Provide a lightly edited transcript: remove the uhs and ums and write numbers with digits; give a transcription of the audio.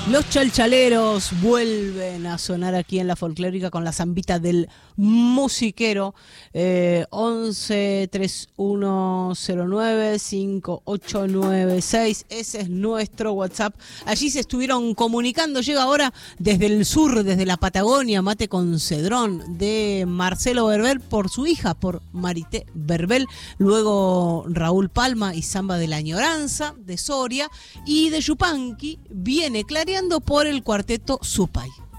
Los chalchaleros vuelven a sonar aquí en la folclórica con la zambita del musiquero. 11 3109 5896. Ese es nuestro WhatsApp. Allí se estuvieron comunicando. Llega ahora desde el sur, desde la Patagonia, Mate con Cedrón, de Marcelo Verbel por su hija, por Marité Verbel. Luego Raúl Palma y Zamba de la Añoranza, de Soria. Y de Yupanqui viene clareando por el cuarteto Supay.